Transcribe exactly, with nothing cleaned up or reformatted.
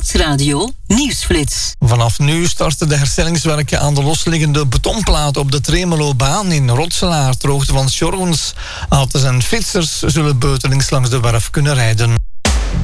Stadsradio Nieuwsflits. Vanaf nu starten de herstellingswerken aan de losliggende betonplaat op de Tremelobaan in Rotselaar ter hoogte van Sjorgens. Auto's en fietsers zullen beurtelings langs de werf kunnen rijden.